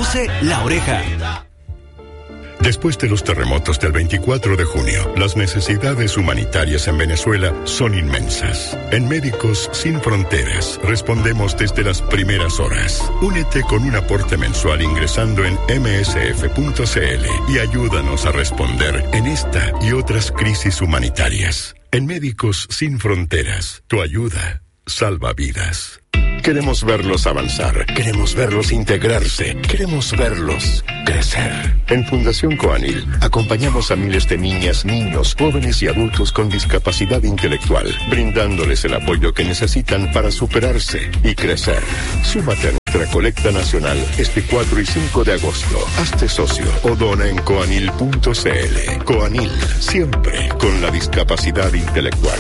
Produce La Oreja. Después de los terremotos del 24 de junio, las necesidades humanitarias en Venezuela son inmensas. En Médicos Sin Fronteras respondemos desde las primeras horas. Únete con un aporte mensual ingresando en msf.cl y ayúdanos a responder en esta y otras crisis humanitarias. En Médicos Sin Fronteras, tu ayuda salva vidas. Queremos verlos avanzar, queremos verlos integrarse, queremos verlos crecer. En Fundación Coanil acompañamos a miles de niñas, niños, jóvenes y adultos con discapacidad intelectual, brindándoles el apoyo que necesitan para superarse y crecer. Súmate a nuestra colecta nacional este 4 y 5 de agosto. Hazte socio o dona en coanil.cl. Coanil, siempre con la discapacidad intelectual.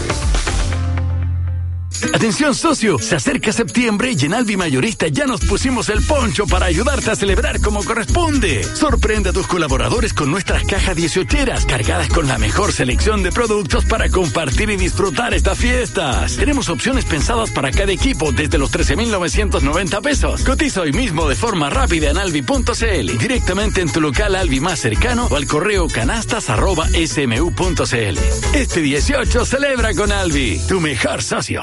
Atención socio, se acerca septiembre y en Alvi Mayorista ya nos pusimos el poncho para ayudarte a celebrar como corresponde. Sorprende a tus colaboradores con nuestras cajas 18eras cargadas con la mejor selección de productos para compartir y disfrutar estas fiestas. Tenemos opciones pensadas para cada equipo desde los 13,990 pesos. Cotiza hoy mismo de forma rápida en alvi.cl, directamente en tu local Alvi más cercano o al correo canastas@smu.cl. Este 18 celebra con Alvi, tu mejor socio.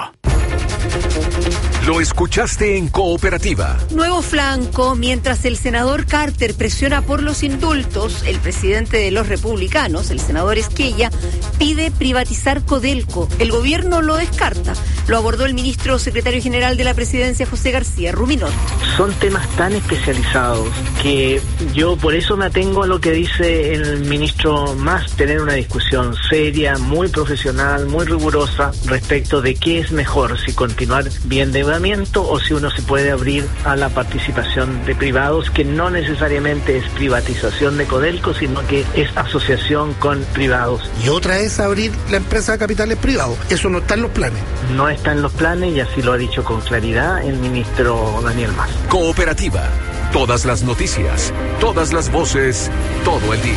Lo escuchaste en Cooperativa. Nuevo flanco, mientras el senador Carter presiona por los indultos, el presidente de los republicanos, el senador Esquella, pide privatizar Codelco. El gobierno lo descarta. Lo abordó el ministro secretario general de la presidencia, José García Ruminot. Son temas tan especializados que yo por eso me atengo a lo que dice el ministro, más tener una discusión seria, muy profesional, muy rigurosa respecto de qué es mejor, si continuar bien de o si uno se puede abrir a la participación de privados, que no necesariamente es privatización de Codelco, sino que es asociación con privados. Y otra es abrir la empresa de capitales privados. Eso no está en los planes. No está en los planes y así lo ha dicho con claridad el ministro Daniel Mas. Cooperativa. Todas las noticias, todas las voces, todo el día.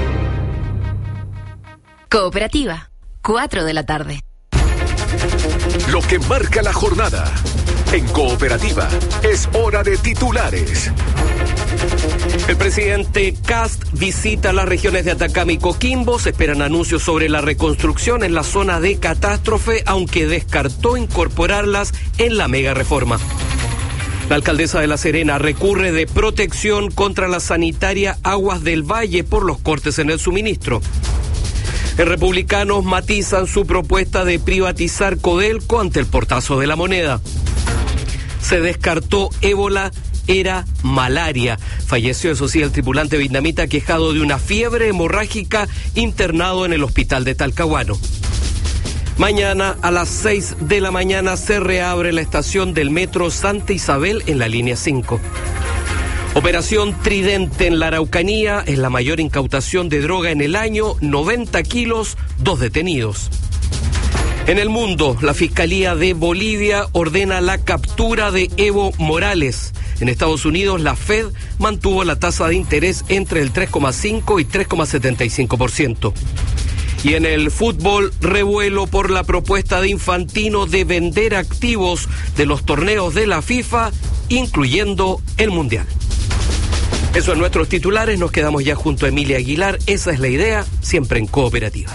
Cooperativa. 4 de la tarde. Lo que marca la jornada. En Cooperativa es hora de titulares. El presidente Kast visita las regiones de Atacama y Coquimbo. Se esperan anuncios sobre la reconstrucción en la zona de catástrofe, aunque descartó incorporarlas en la mega reforma. La alcaldesa de La Serena recurre de protección contra la sanitaria Aguas del Valle por los cortes en el suministro. Los republicanos matizan su propuesta de privatizar Codelco ante el portazo de la moneda. Se descartó ébola, era malaria. Falleció, eso sí, el tripulante vietnamita quejado de una fiebre hemorrágica internado en el hospital de Talcahuano. Mañana a las 6 de la mañana se reabre la estación del metro Santa Isabel en la línea 5. Operación Tridente en la Araucanía es la mayor incautación de droga en el año, 90 kilos, 2 detenidos. En el mundo, la Fiscalía de Bolivia ordena la captura de Evo Morales. En Estados Unidos, la Fed mantuvo la tasa de interés entre el 3,5 y 3,75%. Y en el fútbol, revuelo por la propuesta de Infantino de vender activos de los torneos de la FIFA, incluyendo el Mundial. Eso en nuestros titulares. Nos quedamos ya junto a Emilia Aguilar. Esa es la idea, siempre en Cooperativa.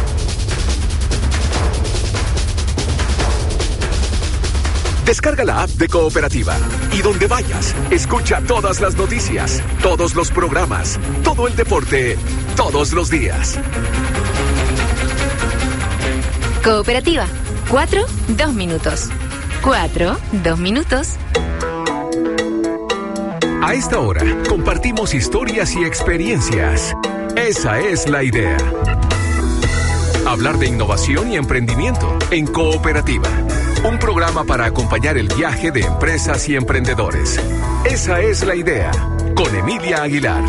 Descarga la app de Cooperativa y donde vayas, escucha todas las noticias, todos los programas, todo el deporte, todos los días. Cooperativa. 4, 2 minutos. 4, 2 minutos. A esta hora, compartimos historias y experiencias. Esa es la idea. Hablar de innovación y emprendimiento en Cooperativa. Un programa para acompañar el viaje de empresas y emprendedores. Esa es la idea. Con Emilia Aguilar.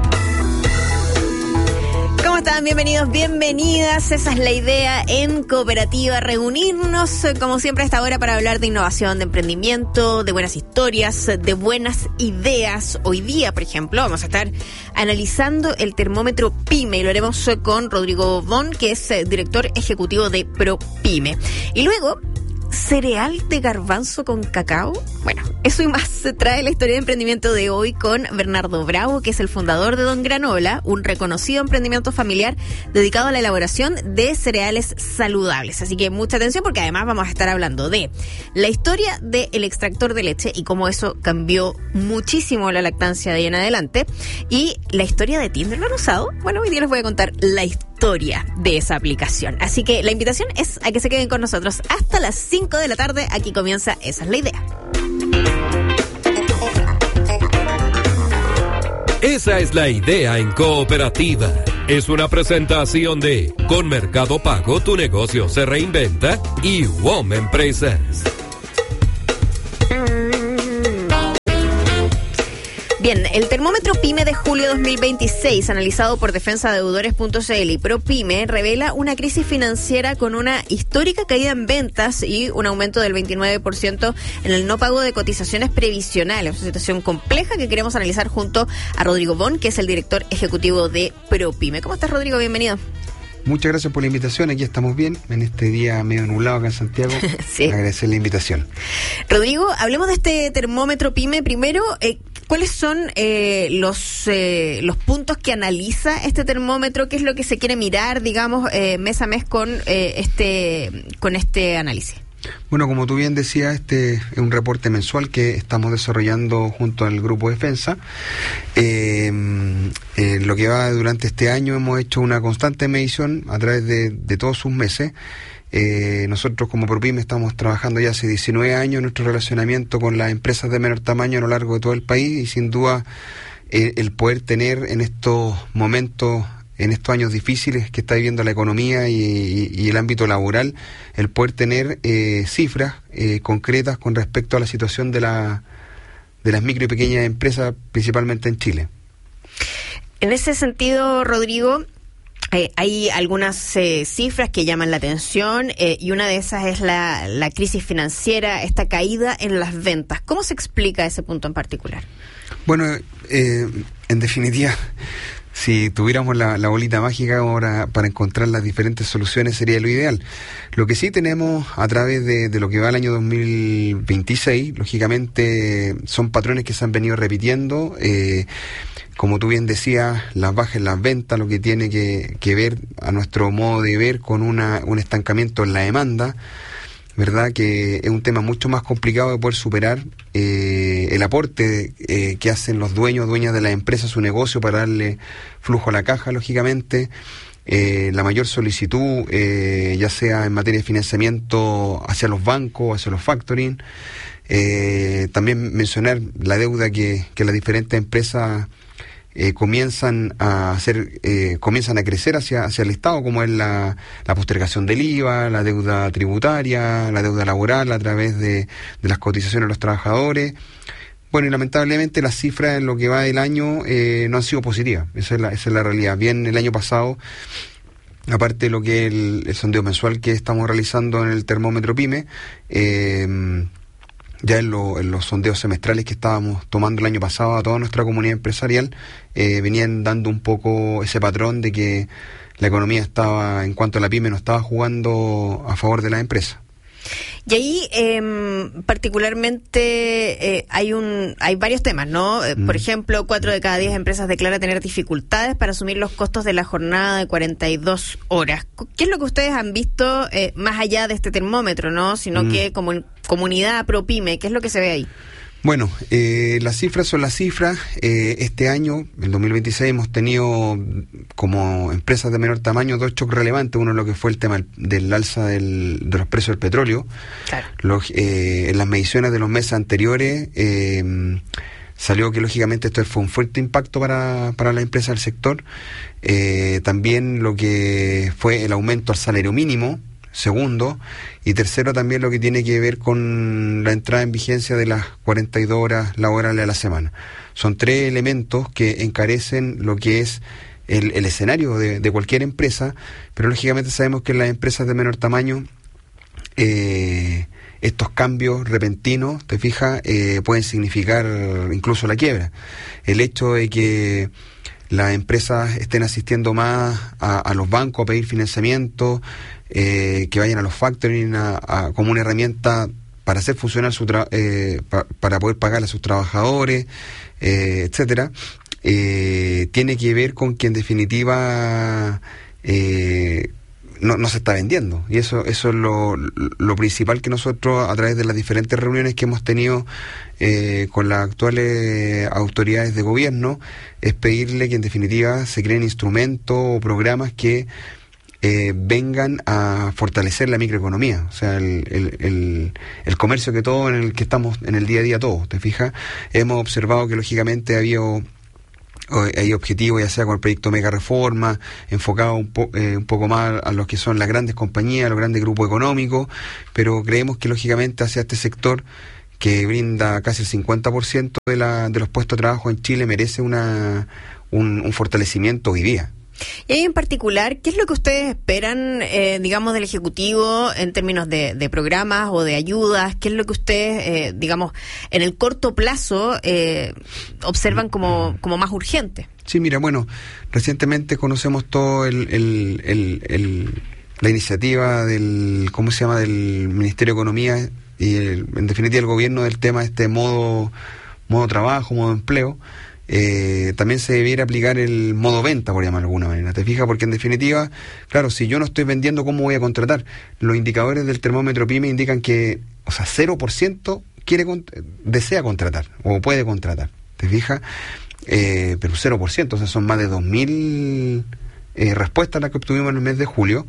¿Cómo están? Bienvenidos, bienvenidas. Esa es la idea en Cooperativa. Reunirnos, como siempre, a esta hora para hablar de innovación, de emprendimiento, de buenas historias, de buenas ideas. Hoy día, por ejemplo, vamos a estar analizando el termómetro PYME y lo haremos con Rodrigo Bon, que es director ejecutivo de ProPyme. Y luego cereal de garbanzo con cacao? Bueno, eso y más se trae la historia de emprendimiento de hoy con Bernardo Bravo, que es el fundador de Don Granola, un reconocido emprendimiento familiar dedicado a la elaboración de cereales saludables. Así que mucha atención, porque además vamos a estar hablando de la historia del extractor de leche y cómo eso cambió muchísimo la lactancia de ahí en adelante, y la historia de Tinder. ¿Lo han usado? Bueno, hoy día les voy a contar la historia de esa aplicación. Así que la invitación es a que se queden con nosotros hasta las 5 de la tarde. Aquí comienza Esa es la Idea. Esa es la idea en Cooperativa. Es una presentación de Con Mercado Pago tu negocio se reinventa y WOM Empresas. Bien, el termómetro PYME de julio 2026, analizado por defensadeudores.cl y ProPyme, revela una crisis financiera con una histórica caída en ventas y un aumento del 29% en el no pago de cotizaciones previsionales. Una situación compleja que queremos analizar junto a Rodrigo Bon, que es el director ejecutivo de ProPyme. ¿Cómo estás, Rodrigo? Bienvenido. Muchas gracias por la invitación, aquí estamos bien, en este día medio nublado acá en Santiago. Sí. Agradecer la invitación. Rodrigo, hablemos de este termómetro PYME primero. ¿Cuáles son los puntos que analiza este termómetro? ¿Qué es lo que se quiere mirar, digamos, mes a mes con este análisis? Bueno, como tú bien decías, este es un reporte mensual que estamos desarrollando junto al Grupo Defensa. Lo que va durante este año hemos hecho una constante medición a través de todos sus meses. Nosotros como ProPyme estamos trabajando ya hace 19 años en nuestro relacionamiento con las empresas de menor tamaño a lo largo de todo el país, y sin duda el poder tener en estos momentos, en estos años difíciles que está viviendo la economía y el ámbito laboral, el poder tener cifras concretas con respecto a la situación de las micro y pequeñas empresas, principalmente en Chile. En ese sentido, Rodrigo, hay algunas cifras que llaman la atención, y una de esas es la crisis financiera, esta caída en las ventas. ¿Cómo se explica ese punto en particular? Bueno, en definitiva, si tuviéramos la bolita mágica ahora para encontrar las diferentes soluciones sería lo ideal. Lo que sí tenemos a través de lo que va el año 2026, lógicamente son patrones que se han venido repitiendo. Como tú bien decías, las bajas en las ventas, lo que tiene que ver, a nuestro modo de ver, con un estancamiento en la demanda, ¿verdad? Que es un tema mucho más complicado de poder superar. El aporte que hacen los dueñas de la empresa a su negocio para darle flujo a la caja, lógicamente. La mayor solicitud, ya sea en materia de financiamiento hacia los bancos, hacia los factoring. También mencionar la deuda que las diferentes empresas comienzan a crecer hacia el Estado, como es la postergación del IVA, la deuda tributaria, la deuda laboral a través de las cotizaciones de los trabajadores. Bueno, y lamentablemente las cifras en lo que va del año no han sido positivas. Esa es la realidad. Bien, el año pasado, aparte de lo que es el sondeo mensual que estamos realizando en el termómetro PYME, ya en los sondeos semestrales que estábamos tomando el año pasado a toda nuestra comunidad empresarial, venían dando un poco ese patrón de que la economía estaba, en cuanto a la PYME, no estaba jugando a favor de la empresa. Y ahí particularmente hay varios temas, ¿no? Por ejemplo, 4 de cada 10 empresas declaran tener dificultades para asumir los costos de la jornada de 42 horas. ¿Qué es lo que ustedes han visto más allá de este termómetro, no? Sino que como en comunidad ProPyme, ¿qué es lo que se ve ahí? Bueno, las cifras son las cifras. Este año, en 2026, hemos tenido como empresas de menor tamaño 2 choques relevantes. Uno, lo que fue el tema del alza de los precios del petróleo. Claro. En las mediciones de los meses anteriores salió que lógicamente esto fue un fuerte impacto para la empresa del sector. También lo que fue el aumento al salario mínimo, segundo, y tercero también lo que tiene que ver con la entrada en vigencia de las 42 horas laborales a la semana. Son 3 elementos que encarecen lo que es el escenario de cualquier empresa, pero lógicamente sabemos que en las empresas de menor tamaño estos cambios repentinos, te fijas, pueden significar incluso la quiebra. El hecho de que las empresas estén asistiendo más a los bancos a pedir financiamiento, que vayan a los factoring como una herramienta para hacer funcionar para poder pagar a sus trabajadores, etcétera. Tiene que ver con que en definitiva no se está vendiendo, y eso es lo principal que nosotros, a través de las diferentes reuniones que hemos tenido con las actuales autoridades de gobierno, es pedirle que en definitiva se creen instrumentos o programas que vengan a fortalecer la microeconomía, o sea, el comercio que todo, en el que estamos en el día a día todos, ¿te fijas? Hemos observado que lógicamente hay objetivos, ya sea con el proyecto Mega Reforma, enfocado un poco más a los que son las grandes compañías, a los grandes grupos económicos, pero creemos que lógicamente hacia este sector que brinda casi el 50% de los puestos de trabajo en Chile merece un fortalecimiento hoy día. Y ahí en particular, ¿qué es lo que ustedes esperan, digamos, del Ejecutivo en términos de programas o de ayudas? ¿Qué es lo que ustedes, digamos, en el corto plazo observan como más urgente? Sí, mira, bueno, recientemente conocemos todo la iniciativa del Ministerio de Economía y en definitiva el gobierno del tema de modo trabajo, modo empleo. También se debiera aplicar el modo venta, por llamarlo de alguna manera, ¿te fijas? Porque en definitiva, claro, si yo no estoy vendiendo, ¿cómo voy a contratar? Los indicadores del termómetro PYME indican que, 0% desea contratar o puede contratar, ¿te fijas? Pero 0%, o sea, son más de 2.000 respuestas las que obtuvimos en el mes de julio.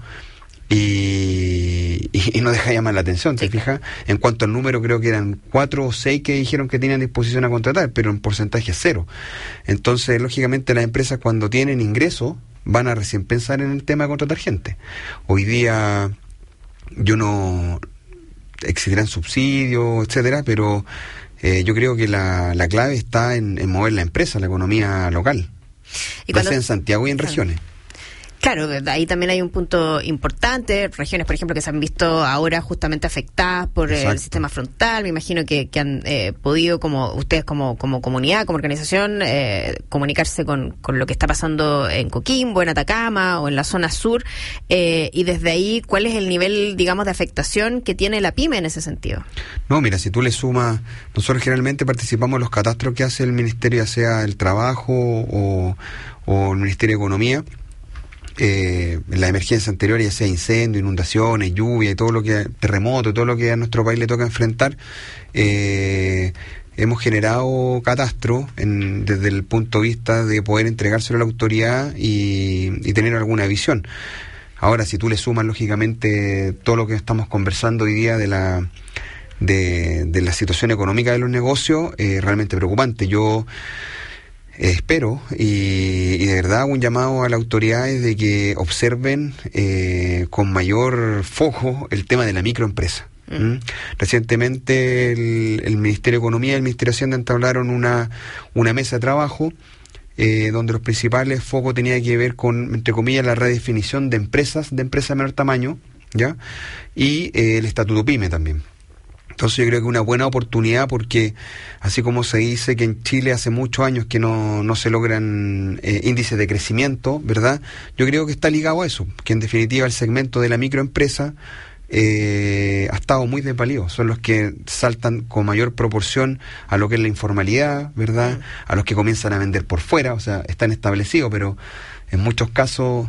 Y no deja llamar la atención, ¿te fijas? En cuanto al número, creo que eran 4 o 6 que dijeron que tenían disposición a contratar, pero en porcentaje 0. Entonces, lógicamente, las empresas cuando tienen ingresos van a recién pensar en el tema de contratar gente. Hoy día existirán subsidios, etcétera, pero yo creo que la clave está en mover la empresa, la economía local, ya sea en Santiago y en regiones. Claro, ahí también hay un punto importante, regiones, por ejemplo, que se han visto ahora justamente afectadas por el sistema frontal. Me imagino que han podido, como ustedes como comunidad, como organización, comunicarse con lo que está pasando en Coquimbo, en Atacama o en la zona sur, y desde ahí, ¿cuál es el nivel, digamos, de afectación que tiene la PYME en ese sentido? No, mira, si tú le sumas, nosotros generalmente participamos en los catastros que hace el Ministerio, ya sea el Trabajo o el Ministerio de Economía. En la emergencia anterior, ya sea incendio, inundaciones, lluvia y terremoto, todo lo que a nuestro país le toca enfrentar, hemos generado catastro desde el punto de vista de poder entregárselo a la autoridad y tener alguna visión. Ahora, si tú le sumas lógicamente todo lo que estamos conversando hoy día de la situación económica de los negocios, realmente preocupante. Yo espero y de verdad hago un llamado a las autoridades de que observen con mayor foco el tema de la microempresa. Recientemente el Ministerio de Economía y el Ministerio de Hacienda entablaron una mesa de trabajo donde los principales focos tenían que ver con, entre comillas, la redefinición de empresas de menor tamaño, ¿ya? Y el Estatuto PYME también. Entonces yo creo que es una buena oportunidad porque, así como se dice que en Chile hace muchos años que no se logran índices de crecimiento, ¿verdad? Yo creo que está ligado a eso, que en definitiva el segmento de la microempresa ha estado muy desvalido. Son los que saltan con mayor proporción a lo que es la informalidad, ¿verdad? A los que comienzan a vender por fuera, o sea, están establecidos, pero en muchos casos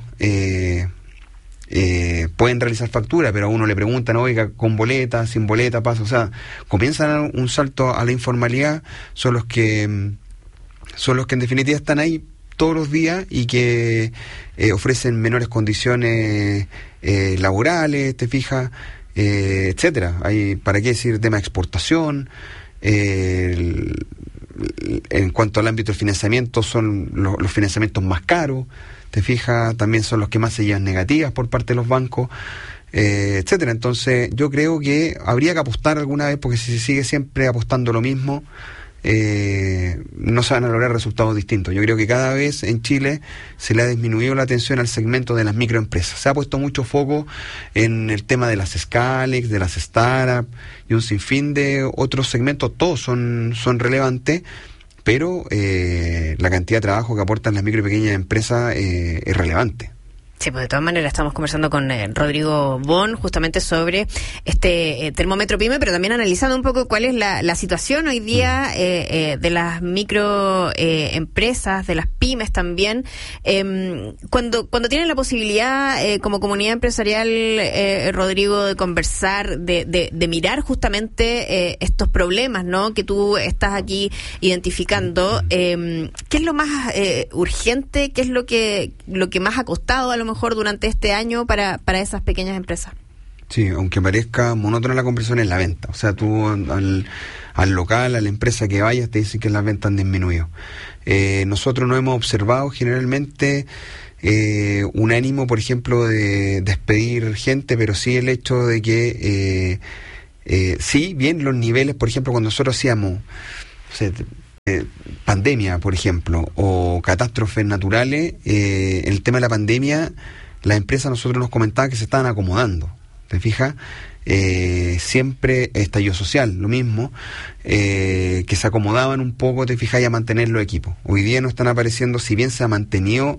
pueden realizar factura, pero a uno le preguntan, oiga, con boleta, sin boleta, pasa, o sea, comienzan a dar un salto a la informalidad. Son los que en definitiva están ahí todos los días y que ofrecen menores condiciones laborales, te fijas, etcétera. Hay, para qué decir, tema de exportación. En cuanto al ámbito del financiamiento, son los financiamientos más caros, te fijas, también son los que más se llevan negativas por parte de los bancos, etcétera. Entonces yo creo que habría que apostar alguna vez, porque si se sigue siempre apostando lo mismo, no se van a lograr resultados distintos. Yo creo que cada vez en Chile se le ha disminuido la atención al segmento de las microempresas. Se ha puesto mucho foco en el tema de las Scalex, de las startups y un sinfín de otros segmentos. Todos son relevantes, pero la cantidad de trabajo que aportan las micro y pequeñas empresas es relevante. Sí, pues de todas maneras estamos conversando con Rodrigo Bon justamente sobre este termómetro PYME, pero también analizando un poco cuál es la situación hoy día de las microempresas, de las pymes también. Cuando tienen la posibilidad como comunidad empresarial, Rodrigo, de conversar, de mirar justamente estos problemas, ¿no?, que tú estás aquí identificando, ¿qué es lo más urgente? ¿Qué es lo que más ha costado a lo mejor durante este año para esas pequeñas empresas? Sí, aunque parezca monótona la conversión, es la venta. O sea, tú al local, a la empresa que vayas, te dicen que las ventas han disminuido. Nosotros no hemos observado generalmente un ánimo, por ejemplo, de despedir gente, pero sí el hecho de que sí, bien los niveles, por ejemplo, cuando nosotros hacíamos pandemia, por ejemplo, o catástrofes naturales, en el tema de la pandemia, las empresas nosotros nos comentaban que se estaban acomodando, ¿te fijas? Siempre estallido social, lo mismo, que se acomodaban un poco, te fijas, a mantener los equipos. Hoy día no están apareciendo, si bien se ha mantenido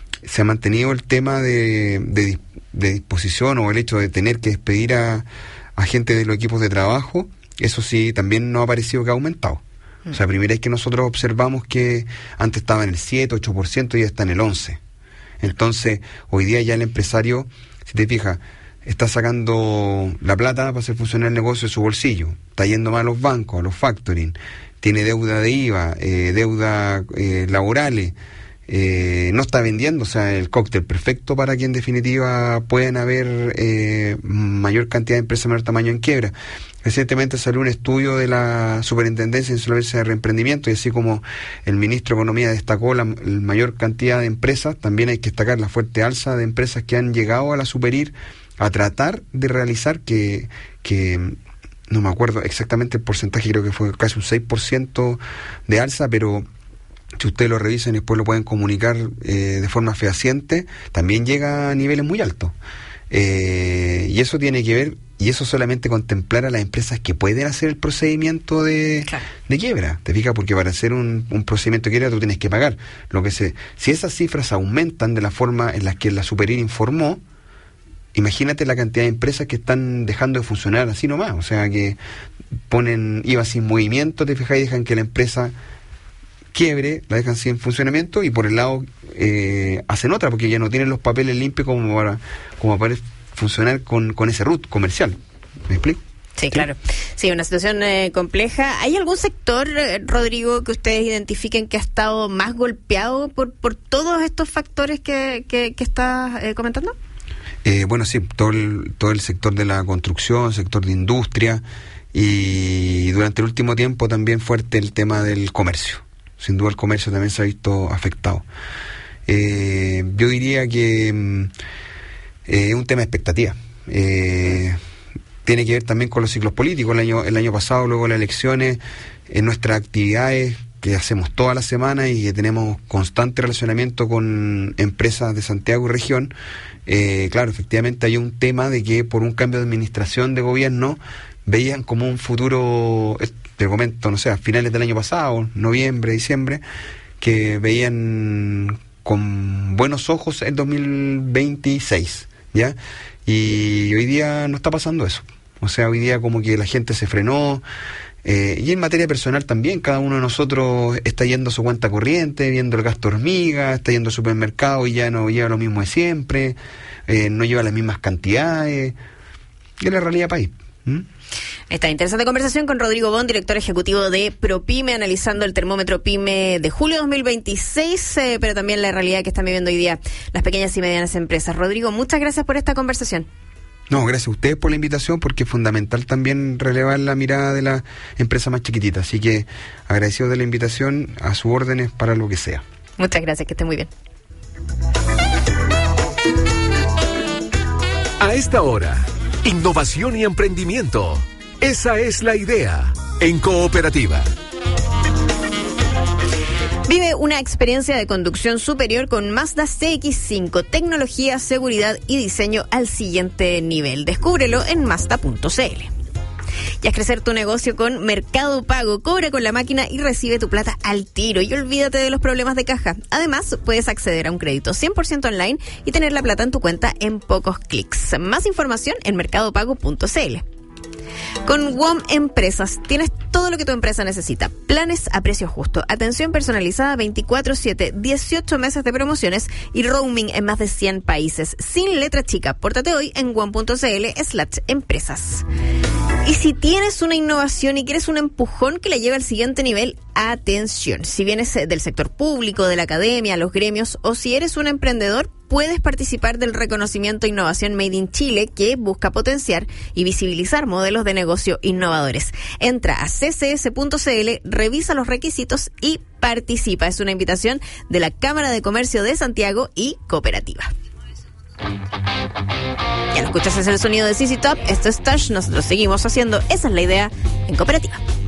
el tema de disposición, o el hecho de tener que despedir a gente de los equipos de trabajo, eso sí, también no ha parecido que ha aumentado. O sea, primera vez que nosotros observamos que antes estaba en el 7, 8% y ya está en el 11%. Entonces, hoy día ya el empresario, si te fijas, está sacando la plata para hacer funcionar el negocio de su bolsillo, está yendo más a los bancos, a los factoring, tiene deuda de IVA, deuda laborales, no está vendiendo, o sea, el cóctel perfecto para que en definitiva puedan haber mayor cantidad de empresas de menor tamaño en quiebra. Recientemente salió un estudio de la Superintendencia de Insolvencia de Reemprendimiento, y así como el ministro de Economía destacó la mayor cantidad de empresas, también hay que destacar la fuerte alza de empresas que han llegado a la Superir a tratar de realizar que no me acuerdo exactamente el porcentaje, creo que fue casi un 6% de alza, pero si ustedes lo revisan y después lo pueden comunicar de forma fehaciente, también llega a niveles muy altos. Y eso tiene que ver, y eso solamente contemplar a las empresas que pueden hacer el procedimiento de quiebra, ¿te fijas? Porque para hacer un procedimiento de quiebra tú tienes que pagar. Si esas cifras aumentan de la forma en la que la Superir informó, imagínate la cantidad de empresas que están dejando de funcionar así nomás, o sea, que ponen IVA sin movimiento, te fijas, y dejan que la empresa quiebre, la dejan sin funcionamiento, y por el lado hacen otra, porque ya no tienen los papeles limpios como para funcionar con ese root comercial. ¿Me explico? Sí, claro. Sí, una situación compleja. ¿Hay algún sector, Rodrigo, que ustedes identifiquen que ha estado más golpeado por todos estos factores que estás comentando? Bueno, sí, todo el sector de la construcción, sector de industria, y durante el último tiempo también fuerte el tema del comercio. Sin duda el comercio también se ha visto afectado. Yo diría que es un tema de expectativa. Tiene que ver también con los ciclos políticos. El año pasado, luego de las elecciones, en nuestras actividades que hacemos todas las semanas y que tenemos constante relacionamiento con empresas de Santiago y región, claro, efectivamente hay un tema de que por un cambio de administración de gobierno veían como un futuro, te comento, no sé, a finales del año pasado, noviembre, diciembre, que veían con buenos ojos el 2026, ¿ya? Y hoy día no está pasando eso. O sea, hoy día como que la gente se frenó, y en materia personal también, cada uno de nosotros está yendo a su cuenta corriente, viendo el gasto hormiga, está yendo al supermercado y ya no lleva lo mismo de siempre, no lleva las mismas cantidades, y es la realidad país. Esta interesante conversación con Rodrigo Bon, director ejecutivo de ProPyme, analizando el termómetro PYME de julio 2026, pero también la realidad que están viviendo hoy día las pequeñas y medianas empresas. Rodrigo, muchas gracias por esta conversación. No, gracias a ustedes por la invitación, porque es fundamental también relevar la mirada de la empresa más chiquitita. Así que agradecido de la invitación, a sus órdenes para lo que sea. Muchas gracias, que esté muy bien. A esta hora, innovación y emprendimiento. Esa es la idea en Cooperativa. Vive una experiencia de conducción superior con Mazda CX-5, tecnología, seguridad y diseño al siguiente nivel. Descúbrelo en Mazda.cl. Ya es crecer tu negocio con Mercado Pago. Cobra con la máquina y recibe tu plata al tiro. Y olvídate de los problemas de caja. Además, puedes acceder a un crédito 100% online y tener la plata en tu cuenta en pocos clics. Más información en mercadopago.cl. Con WOM Empresas tienes todo lo que tu empresa necesita. Planes a precio justo, atención personalizada 24/7, 18 meses de promociones y roaming en más de 100 países. Sin letra chica, pórtate hoy en WOM.cl/empresas. Y si tienes una innovación y quieres un empujón que la lleve al siguiente nivel, atención. Si vienes del sector público, de la academia, los gremios o si eres un emprendedor, puedes participar del reconocimiento Innovación Made in Chile que busca potenciar y visibilizar modelos de negocio innovadores. Entra a ccs.cl, revisa los requisitos y participa. Es una invitación de la Cámara de Comercio de Santiago y Cooperativa. Ya lo escuchas, es el sonido de ZZ Top. Esto es Touch. Nosotros seguimos haciendo Esa es la Idea en Cooperativa.